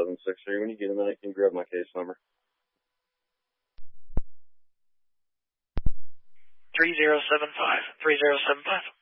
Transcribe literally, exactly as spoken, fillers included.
seven six three. When you get a minute, can you grab my case number? three zero seven five. three zero seven five.